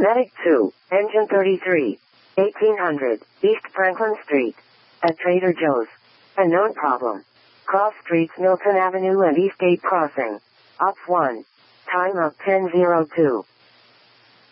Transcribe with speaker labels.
Speaker 1: Medic 2, Engine 33, 1800, East Franklin Street. At Trader Joe's. A known problem. Cross streets Milton Avenue and Eastgate Crossing. Ops 1. Time of 10:02.